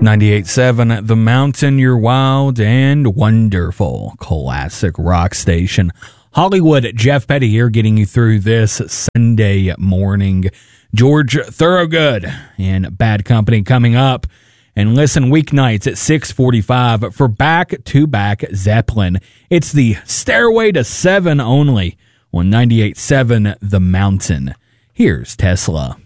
98.7 The Mountain, your wild and wonderful classic rock station. Hollywood, Jeff Petty here getting you through this Sunday morning. George Thorogood and Bad Company coming up. And listen weeknights at 6:45 for back-to-back Zeppelin. It's the Stairway to Seven only on 98.7 The Mountain. Here's Tesla.